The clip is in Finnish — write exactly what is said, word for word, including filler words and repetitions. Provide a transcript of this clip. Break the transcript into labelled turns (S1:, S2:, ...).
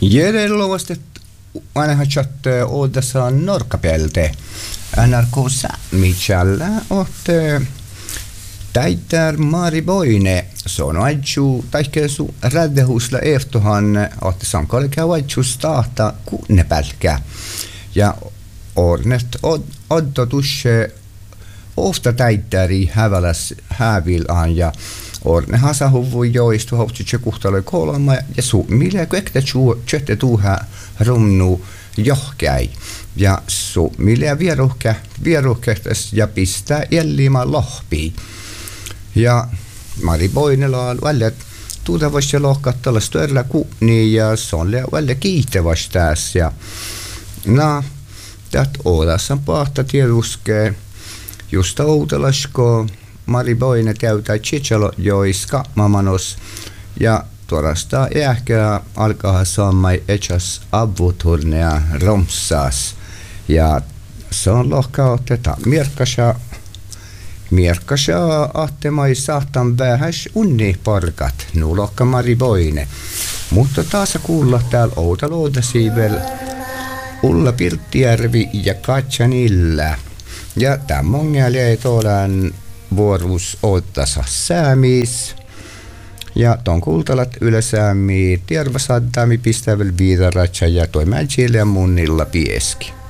S1: Jädellovasti ainahan chatte odessa norkapelte. N R K Michalla ohte täittär Mari Boine. Se on aitju taikkeesu räddehusla eftohan ohte sankolle käy aitju stahta kunnepälkä. Ja ornet od, oddo tusse ofta täittäri häväläs hävilaan ja orne hasahuvu joistu houtsi kuhtalo kolma ja su millä köktä chötte tuha rumnu johkäi ja su millä vieruhkä vieruhkäs ja pistää jälliima lohpi ja Mari Boinella vället tuuta voisi lohkattella störllä kuuni ja se on vället kiittävästi tässä ja na tät odassa pahta tieduskee just outelasko Mari Boine täytää chichalo joiska mamanos ja tuorasta ehkä alkaa saamai echas avuturnea romsas ja se on lohka oteta mirkkasa mirkkasa ahtemai saatan vähäs unni parkat nu lohka Mari Boine mutta taas kuulla täällä outaloida siivel Ulla Pirttijärvi ja Katjanilla ja tämä on jäljellä tuodaan vuorossa ottasa säämis ja ton kultalat ylesäämi tiervasaddami pistäväl viidaratsa ja toi mätsille ja munnilla pieski.